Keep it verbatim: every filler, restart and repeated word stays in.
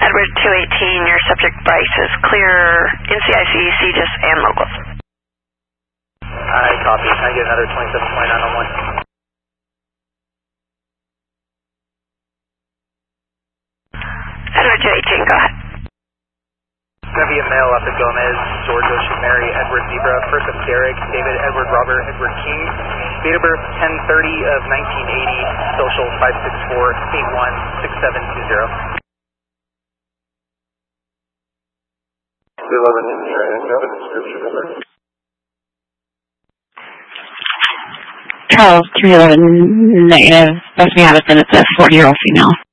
Edward two eighteen, your subject Bryce is clear N C I C, C G I S, and locals. I copy. Can I get another twenty-seven point nine on one? Edward two eighteen, go ahead. It's going to be a male up at Gomez, George Ocean Mary, Edward Zebra, first of Derek, David, Edward Robert, Edward King, date of birth ten thirty of nineteen eighty, social five six four, eight one, six seven two zero. eleven in here, and you have a description of it. Charles, three eleven, negative. Best we have is that it's a forty-year-old female.